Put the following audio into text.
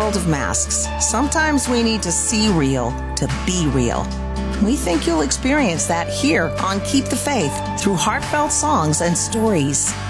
world of masks, sometimes we need to see real to be real. We think you'll experience that here on Keep the Faith through heartfelt songs and stories.